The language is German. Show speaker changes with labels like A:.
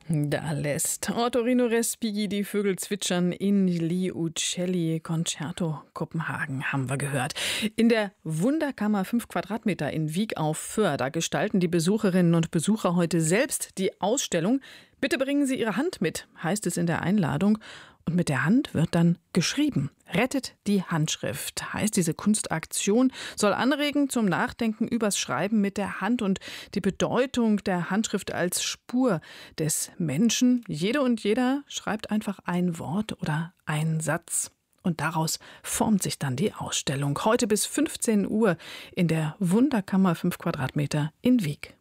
A: Da lässt Ottorino Respighi die Vögel zwitschern in Li Uccelli Concerto Kopenhagen, haben wir gehört. In der Wunderkammer 5 Quadratmeter in Wiek auf Föhr, da gestalten die Besucherinnen und Besucher heute selbst die Ausstellung. Bitte bringen Sie Ihre Hand mit, heißt es in der Einladung. Und mit der Hand wird dann geschrieben. Rettet die Handschrift, heißt diese Kunstaktion, soll anregen zum Nachdenken übers Schreiben mit der Hand und die Bedeutung der Handschrift als Spur des Menschen. Jede und jeder schreibt einfach ein Wort oder einen Satz. Und daraus formt sich dann die Ausstellung. Heute bis 15 Uhr in der Wunderkammer 5 Quadratmeter in Wiek.